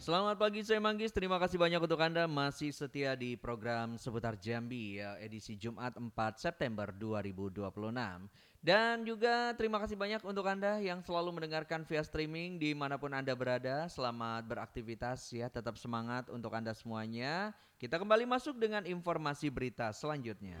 Selamat pagi, saya Manggis. Terima kasih banyak untuk Anda masih setia di program Seputar Jambi ya, edisi Jumat 4 September 2026. Dan juga terima kasih banyak untuk Anda yang selalu mendengarkan via streaming dimanapun Anda berada. Selamat beraktivitas ya, tetap semangat untuk Anda semuanya. Kita kembali masuk dengan informasi berita selanjutnya.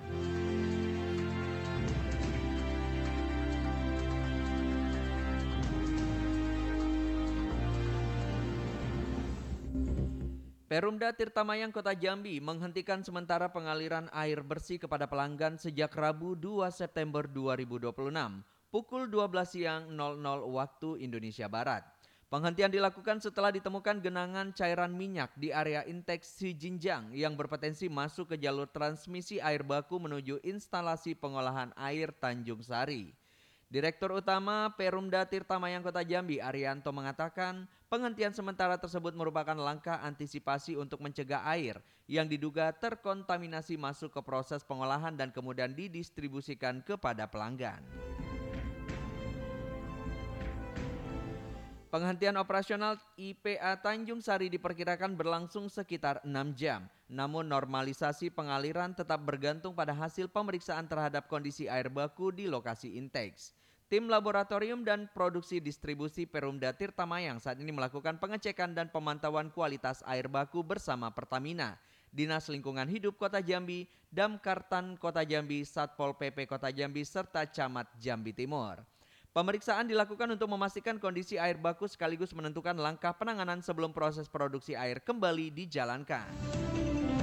Perumda Tirtamayang Kota Jambi menghentikan sementara pengaliran air bersih kepada pelanggan sejak Rabu 2 September 2026 pukul 12 siang 00 waktu Indonesia Barat. Penghentian dilakukan setelah ditemukan genangan cairan minyak di area intake Sijinjang yang berpotensi masuk ke jalur transmisi air baku menuju instalasi pengolahan air Tanjung Sari. Direktur Utama Perumda Tirtamayang Kota Jambi, Arianto, mengatakan penghentian sementara tersebut merupakan langkah antisipasi untuk mencegah air yang diduga terkontaminasi masuk ke proses pengolahan dan kemudian didistribusikan kepada pelanggan. Penghentian operasional IPA Tanjung Sari diperkirakan berlangsung sekitar 6 jam. Namun normalisasi pengaliran tetap bergantung pada hasil pemeriksaan terhadap kondisi air baku di lokasi intake. Tim laboratorium dan produksi distribusi Perumda Tirtamayang saat ini melakukan pengecekan dan pemantauan kualitas air baku bersama Pertamina, Dinas Lingkungan Hidup Kota Jambi, Damkartan Kota Jambi, Satpol PP Kota Jambi, serta Camat Jambi Timur. Pemeriksaan dilakukan untuk memastikan kondisi air baku sekaligus menentukan langkah penanganan sebelum proses produksi air kembali dijalankan.